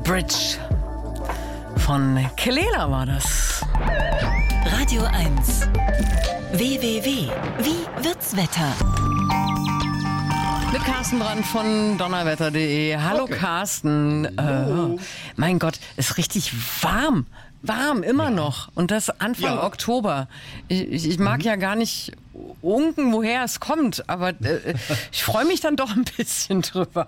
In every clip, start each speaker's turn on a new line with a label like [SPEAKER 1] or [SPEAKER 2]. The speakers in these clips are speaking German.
[SPEAKER 1] Bridge von Kelela war das.
[SPEAKER 2] Radio 1. www. Wie wird's Wetter?
[SPEAKER 1] Mit Carsten Brandt von donnerwetter.de. Hallo okay. Carsten. Mein Gott, ist richtig warm. Warm, immer noch. Und das Anfang Oktober. Ich mag ja gar nicht unken, woher es kommt, aber ich freue mich dann doch ein bisschen drüber.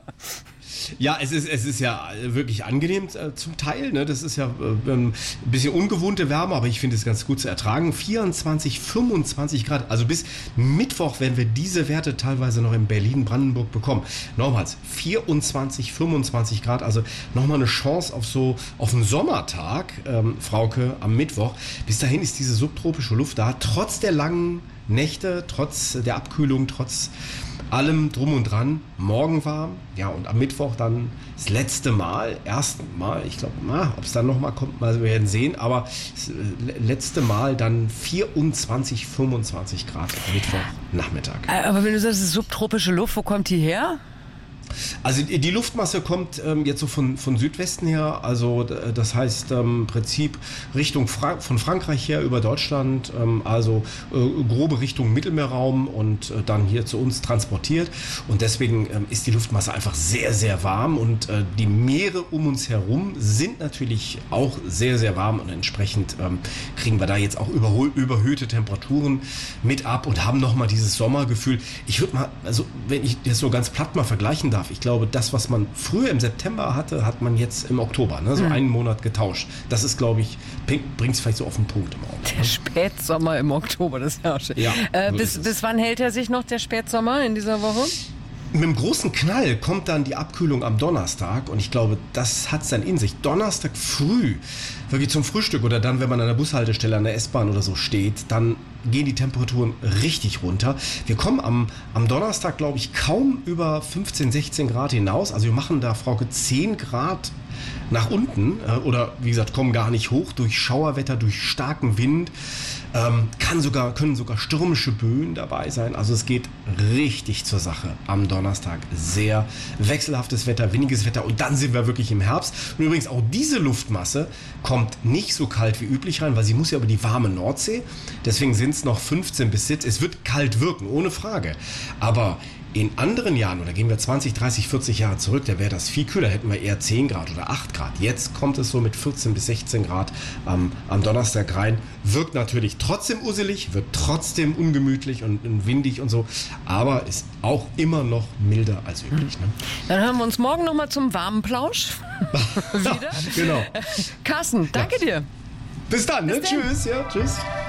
[SPEAKER 3] Ja, es ist ja wirklich angenehm zum Teil. Ne? Das ist ja ein bisschen ungewohnte Wärme, aber ich finde es ganz gut zu ertragen. 24, 25 Grad. Also bis Mittwoch werden wir diese Werte teilweise noch in Berlin-Brandenburg bekommen. Nochmals 24, 25 Grad. Also nochmal eine Chance auf einen Sommertag, Frauke, am Mittwoch. Bis dahin ist diese subtropische Luft da. Trotz der langen Nächte, trotz der Abkühlung, trotz allem drum und dran, morgen warm, ja, und am Mittwoch dann das letzte Mal, ich glaube, ob es dann nochmal kommt, wir werden sehen, aber das letzte Mal dann 24, 25 Grad am Mittwochnachmittag.
[SPEAKER 1] Aber wenn du sagst, es ist subtropische Luft, wo kommt die her?
[SPEAKER 3] Also die Luftmasse kommt jetzt so von Südwesten her, also das heißt im Prinzip Richtung von Frankreich her über Deutschland, also grobe Richtung Mittelmeerraum und dann hier zu uns transportiert, und deswegen ist die Luftmasse einfach sehr, sehr warm, und die Meere um uns herum sind natürlich auch sehr, sehr warm, und entsprechend kriegen wir da jetzt auch überhöhte Temperaturen mit ab und haben nochmal dieses Sommergefühl. Ich würde mal, also wenn ich das so ganz platt mal vergleichen darf, ich glaube, das, was man früher im September hatte, hat man jetzt im Oktober, ne? So einen Monat getauscht. Das ist, glaube ich, bringt es vielleicht so auf den Punkt im Augenblick.
[SPEAKER 1] Der Spätsommer im Oktober, das ist ja auch schön. Ja, bis wann hält er sich noch, der Spätsommer in dieser Woche?
[SPEAKER 3] Mit dem großen Knall kommt dann die Abkühlung am Donnerstag, und ich glaube, das hat es dann in sich. Donnerstag früh, wirklich zum Frühstück oder dann, wenn man an der Bushaltestelle, an der S-Bahn oder so steht, dann gehen die Temperaturen richtig runter. Wir kommen am Donnerstag, glaube ich, kaum über 15, 16 Grad hinaus. Also wir machen da, Frauke, 10 Grad nach unten oder wie gesagt, kommen gar nicht hoch durch Schauerwetter, durch starken Wind. Können sogar stürmische Böen dabei sein. Also es geht richtig zur Sache am Donnerstag. Sehr wechselhaftes Wetter, windiges Wetter, und dann sind wir wirklich im Herbst. Und übrigens auch diese Luftmasse kommt nicht so kalt wie üblich rein, weil sie muss ja über die warme Nordsee. Deswegen sind es noch 15 bis 17. Es wird kalt wirken, ohne Frage. Aber in anderen Jahren, oder gehen wir 20, 30, 40 Jahre zurück, da wäre das viel kühler, hätten wir eher 10 Grad oder 8 Grad. Jetzt kommt es so mit 14 bis 16 Grad am Donnerstag rein. Wirkt natürlich trotzdem usselig, wird trotzdem ungemütlich und windig und so, aber ist auch immer noch milder als üblich. Ne?
[SPEAKER 1] Dann hören wir uns morgen nochmal zum warmen Plausch wieder.
[SPEAKER 3] Genau.
[SPEAKER 1] Carsten, danke dir.
[SPEAKER 3] Bis dann, ne? Tschüss. Ja, tschüss.